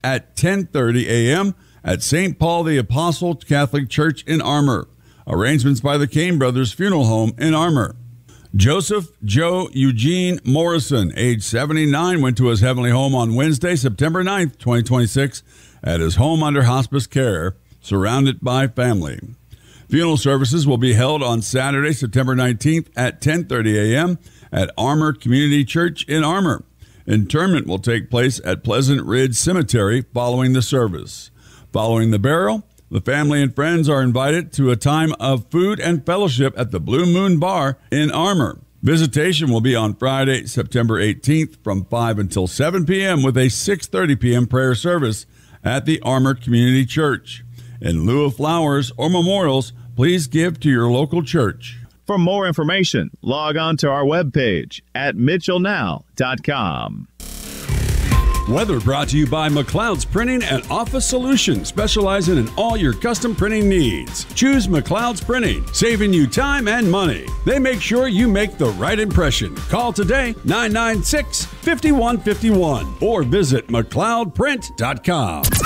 at 10:30 a.m. at St. Paul the Apostle Catholic Church in Armour. Arrangements by the Kane Brothers Funeral Home in Armour. Joseph Joe Eugene Morrison, age 79, went to his heavenly home on Wednesday, September 9th, 2026, at his home under hospice care, surrounded by family. Funeral services will be held on Saturday, September 19th at 10:30 a.m. at Armour Community Church in Armour. Interment will take place at Pleasant Ridge Cemetery following the service. Following the burial, the family and friends are invited to a time of food and fellowship at the Blue Moon Bar in Armour. Visitation will be on Friday, September 18th from 5 until 7 p.m. with a 6:30 p.m. prayer service at the Armour Community Church. In lieu of flowers or memorials, please give to your local church. For more information, log on to our webpage at mitchellnow.com. Weather brought to you by McLeod's Printing and Office Solutions, specializing in all your custom printing needs. Choose McLeod's Printing, saving you time and money. They make sure you make the right impression. Call today, 996-5151, or visit McLeodPrint.com.